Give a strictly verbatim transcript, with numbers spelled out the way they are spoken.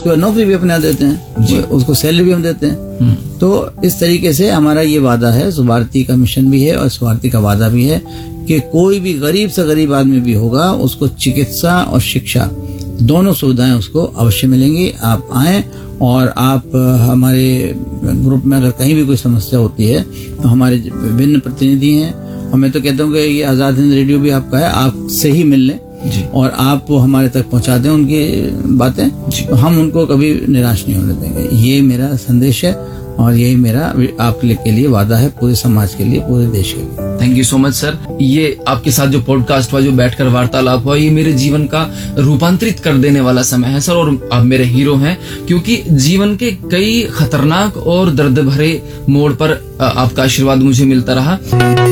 उसको नौकरी भी अपना देते हैं, उसको सैलरी भी हम देते हैं। तो इस तरीके से हमारा ये वादा है, स्वार्थी का मिशन भी है और स्वार्थी का वादा भी है कि कोई भी गरीब से गरीब आदमी भी होगा उसको चिकित्सा और शिक्षा दोनों सुविधाएं उसको अवश्य मिलेंगी। आप आएं और आप हमारे ग्रुप में अगर कहीं भी कोई समस्या होती है तो हमारे विभिन्न प्रतिनिधि हैं, और मैं तो कहता हूँ कि ये आजाद हिंद रेडियो भी आपका है, आपसे ही मिल लें जी, और आप वो हमारे तक पहुंचा दें उनकी बातें, तो हम उनको कभी निराश नहीं होने देंगे। ये मेरा संदेश है और यही मेरा आपके के लिए वादा है, पूरे समाज के लिए, पूरे देश के लिए। Thank you so much sir. ये आपके साथ जो पॉडकास्ट हुआ, जो बैठकर वार्तालाप हुआ, ये मेरे जीवन का रूपांतरित कर देने वाला समय है सर, और आप मेरे हीरो हैं, क्योंकि जीवन के कई खतरनाक और दर्द भरे मोड़ पर आपका आशीर्वाद मुझे मिलता रहा।